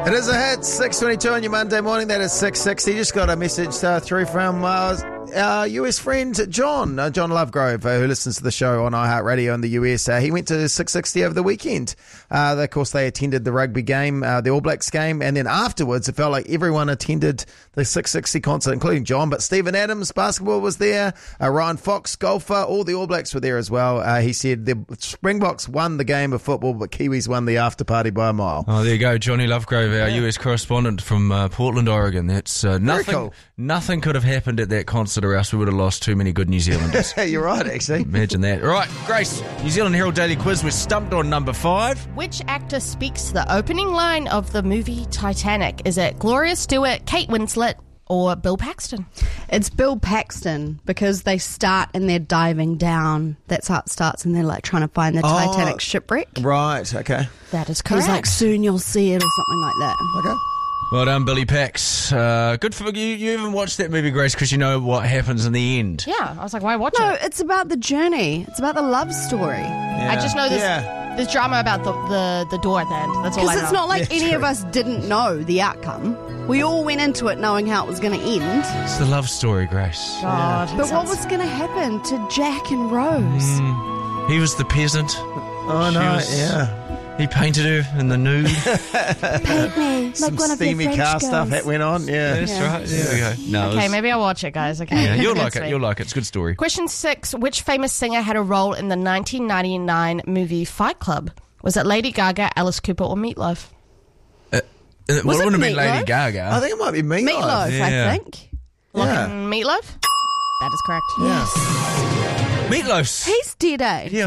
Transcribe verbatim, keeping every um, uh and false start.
It is a hit, six twenty-two on your Monday morning. That is six sixty. Just got a message uh, through from uh, our U S friend John, uh, John Lovegrove, uh, who listens to the show on iHeartRadio in the U S. Uh, he went to six sixty over the weekend. Uh, of course, they attended the rugby game, uh, the All Blacks game, and then afterwards, it felt like everyone attended the six sixty concert, including John. But Stephen Adams, basketball, was there. Uh, Ryan Fox, golfer, all the All Blacks were there as well. Uh, he said the Springboks won the game of football, but Kiwis won the after party by a mile. Oh, there you go, Johnny Lovegrove, our Yeah. U S correspondent from uh, Portland, Oregon. That's uh, nothing. cool. Nothing could have happened at that concert, or else we would have lost too many good New Zealanders. You're right, actually. Imagine that. All right, Grace, New Zealand Herald Daily Quiz. We're stumped on number five. Which actor speaks the opening line of the movie Titanic? Is it Gloria Stewart, Kate Winslet, or Bill Paxton? It's Bill Paxton, because they start and they're diving down. That's how it starts, and they're like trying to find the Oh. Titanic shipwreck. Right, okay. That is correct. He's like, soon you'll see it, or something like that. Okay. Well done, Billy Pax. Uh, good for you. You even watched that movie, Grace, because you know what happens in the end. Yeah, I was like, why watch No, it? it's about the journey. It's about the love story. I just know this Yeah. this drama about the, the, the door at the end. That's all I Because know. it's not like Yeah, any true. of us didn't know the outcome. We all went into it knowing how it was going to end. It's the love story, Grace. God, it But what sounds- was going to happen to Jack and Rose? He was the peasant. Oh, She no, was- yeah. He painted her in the nude. Paint me like Some one of steamy your French car girls. stuff that went on, yeah. That's right. There we go. No, it Okay, was- maybe I'll watch it, guys. Okay, yeah, you'll like That's it. me. You'll like it. It's a good story. Question six. Which famous singer had a role in the nineteen ninety-nine movie Fight Club? Was it Lady Gaga, Alice Cooper, or Meatloaf? Uh, well, it it wouldn't have been Meatloaf? Lady Gaga. I think it might be Meatloaf. Meatloaf, Yeah. I think. Yeah. Mm, Meatloaf? That is correct. Yes. Meatloaf's. He's dead, eh? Yeah,